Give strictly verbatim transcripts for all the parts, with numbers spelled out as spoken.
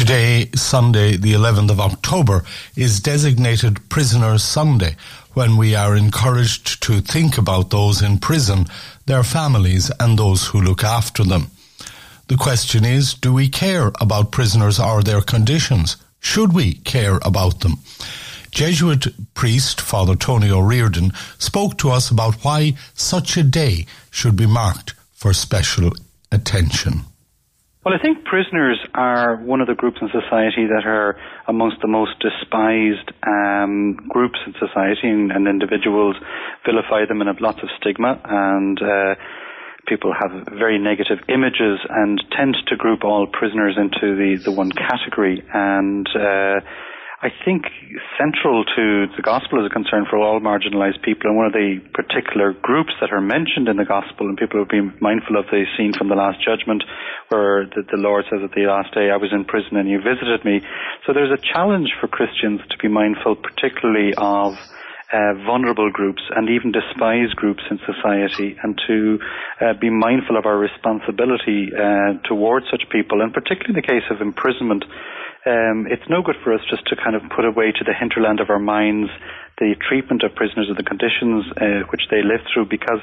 Today, Sunday, the eleventh of October, is designated Prisoners' Sunday, when we are encouraged to think about those in prison, their families, and those who look after them. The question is, do we care about prisoners or their conditions? Should we care about them? Jesuit priest Father Tony O'Riordan spoke to us about why such a day should be marked for special attention. Well, I think prisoners are one of the groups in society that are amongst the most despised um, groups in society, and, and individuals vilify them and have lots of stigma, and uh, people have very negative images and tend to group all prisoners into the, the one category. And uh, I think central to the gospel is a concern for all marginalised people, and one of the particular groups that are mentioned in the gospel, and people have been mindful of the scene from the Last Judgment, where the, the Lord says at the last day, I was in prison and you visited me. So there's a challenge for Christians to be mindful particularly of uh, vulnerable groups and even despised groups in society, and to uh, be mindful of our responsibility uh, towards such people, and particularly in the case of imprisonment. Um, it's no good for us just to kind of put away to the hinterland of our minds the treatment of prisoners and the conditions uh, which they live through, because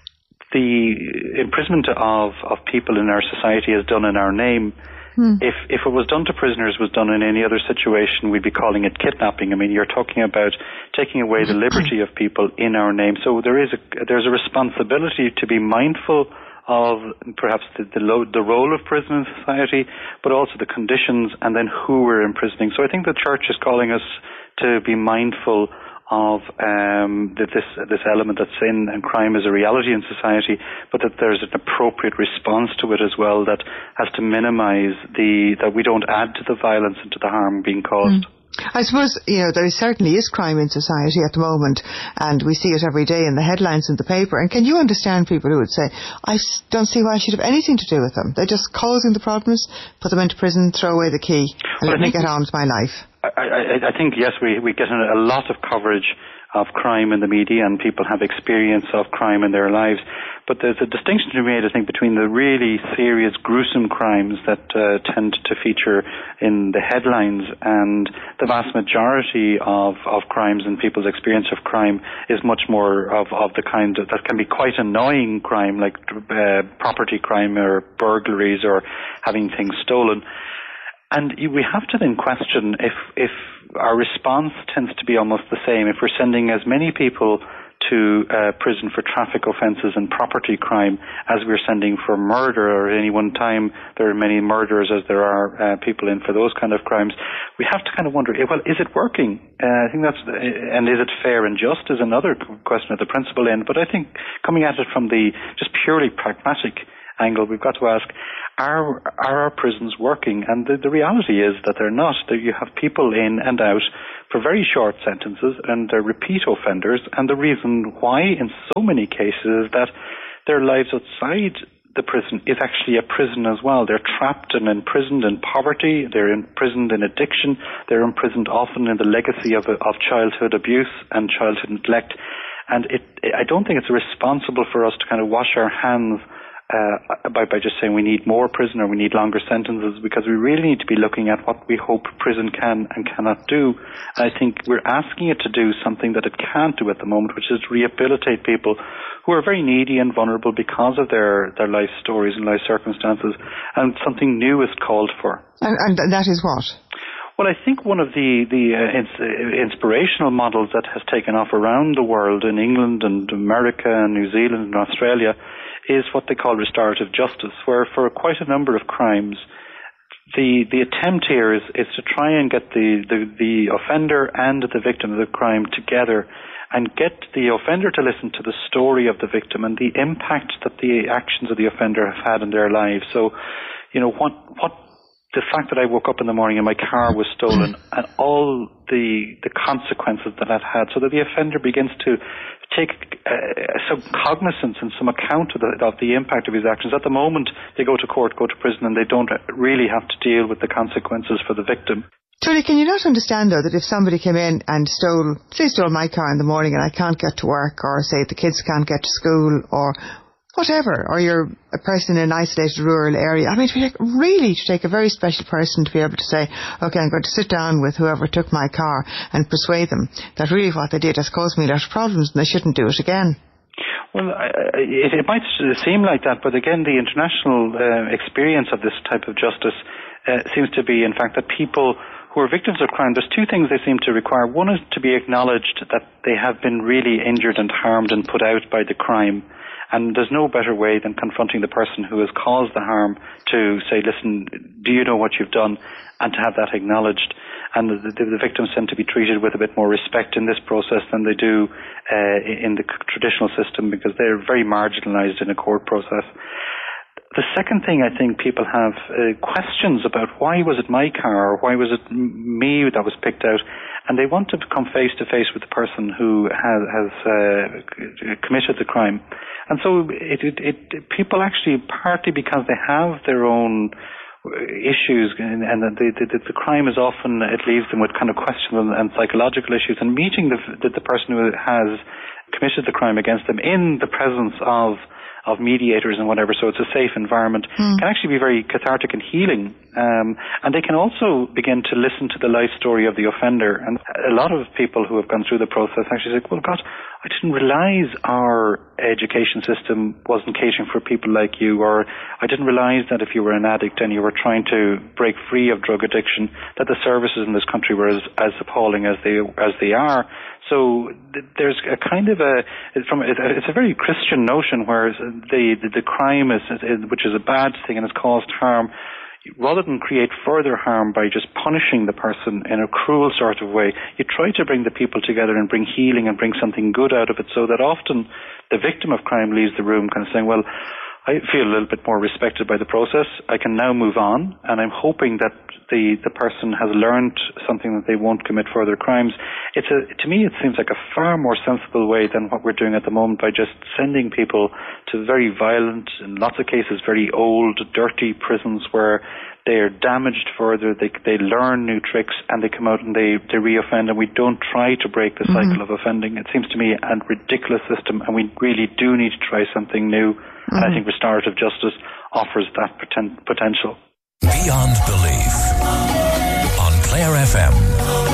the imprisonment of, of people in our society is done in our name. Hmm. If if it was done to prisoners, was done in any other situation, we'd be calling it kidnapping. I mean, you're talking about taking away the liberty of people in our name. So there is a there's a responsibility to be mindful of perhaps the the, lo- the role of prison in society, but also the conditions and then who we're imprisoning. So I think the Church is calling us to be mindful of um, that this this element that sin and crime is a reality in society, but that there's an appropriate response to it as well that has to minimise the that we don't add to the violence and to the harm being caused. Mm. I suppose, you know, there certainly is crime in society at the moment, and we see it every day in the headlines in the paper. And can you understand people who would say, I don't see why I should have anything to do with them? They're just causing the problems, put them into prison, throw away the key, and well, let me get on with my life. I, I, I think, yes, we, we get a lot of coverage of crime in the media, and people have experience of crime in their lives. But there's a distinction to be made, I think, between the really serious, gruesome crimes that uh, tend to feature in the headlines, and the vast majority of, of crimes and people's experience of crime is much more of, of the kind of, that can be quite annoying crime, like uh, property crime or burglaries or having things stolen. And we have to then question if if our response tends to be almost the same. If we're sending as many people to uh, prison for traffic offences and property crime as we're sending for murder, or at any one time there are many murderers as there are uh, people in for those kind of crimes, we have to kind of wonder, well, is it working? Uh, I think that's, and is it fair and just is another question at the principal end. But I think coming at it from the just purely pragmatic angle, we've got to ask, are are our prisons working? And the, the reality is that they're not. That you have people in and out for very short sentences, and they're repeat offenders, and the reason why in so many cases is that their lives outside the prison is actually a prison as well. They're trapped and imprisoned in poverty, they're imprisoned in addiction, they're imprisoned often in the legacy of, of childhood abuse and childhood neglect. And it, I don't think it's responsible for us to kind of wash our hands Uh, by, by just saying we need more prison or we need longer sentences, because we really need to be looking at what we hope prison can and cannot do. And I think we're asking it to do something that it can't do at the moment, which is rehabilitate people who are very needy and vulnerable because of their, their life stories and life circumstances. And something new is called for. And, and that is what? Well, I think one of the, the uh, ins- inspirational models that has taken off around the world, in England and America and New Zealand and Australia, is what they call restorative justice, where for quite a number of crimes, the the attempt here is, is to try and get the, the, the offender and the victim of the crime together, and get the offender to listen to the story of the victim and the impact that the actions of the offender have had in their lives. So, you know, what what the fact that I woke up in the morning and my car was stolen, and all the the consequences that that had, so that the offender begins to take uh, some cognizance and some account of the, of the impact of his actions. At the moment, they go to court, go to prison, and they don't really have to deal with the consequences for the victim. Tony, can you not understand, though, that if somebody came in and stole, say, stole my car in the morning and I can't get to work, or say the kids can't get to school, or whatever, or you're a person in an isolated rural area. I mean, to take, really to take a very special person to be able to say, okay, I'm going to sit down with whoever took my car and persuade them that really what they did has caused me a lot of problems and they shouldn't do it again. Well, it, it might seem like that, but again, the international uh, experience of this type of justice uh, seems to be, in fact, that people who are victims of crime, there's two things they seem to require. One is to be acknowledged that they have been really injured and harmed and put out by the crime. And there's no better way than confronting the person who has caused the harm to say, listen, do you know what you've done? And to have that acknowledged. And the, the, the victims tend to be treated with a bit more respect in this process than they do uh, in the traditional system, because they're very marginalised in a court process. The second thing, I think people have uh, questions about, why was it my car, or why was it me that was picked out? And they want to come face to face with the person who has, has uh, committed the crime. And so it, it, it, people actually, partly because they have their own issues, and, and the, the, the crime is often, it leaves them with kind of questions and, and psychological issues, and meeting the, the, the person who has committed the crime against them in the presence of of mediators and whatever, so it's a safe environment, mm. can actually be very cathartic and healing. Um, and they can also begin to listen to the life story of the offender. And a lot of people who have gone through the process actually say, well, God, I didn't realize our education system wasn't catering for people like you, or I didn't realize that if you were an addict and you were trying to break free of drug addiction, that the services in this country were as, as appalling as they as they are. So th- there's a kind of a it's from it's a, it's a very Christian notion, where the the, the crime is, is which is a bad thing and has caused harm. Rather than create further harm by just punishing the person in a cruel sort of way, you try to bring the people together and bring healing and bring something good out of it, so that often the victim of crime leaves the room kind of saying, well, I feel a little bit more respected by the process. I can now move on, and I'm hoping that the, the person has learned something that they won't commit further crimes. It's a, to me, it seems like a far more sensible way than what we're doing at the moment by just sending people to very violent, in lots of cases, very old, dirty prisons where they are damaged further, they they learn new tricks, and they come out and they, they re-offend, and we don't try to break the cycle mm-hmm. of offending. It seems to me a ridiculous system, and we really do need to try something new. Mm-hmm. And I think restorative justice offers that poten- potential. Beyond Belief on Clare F M.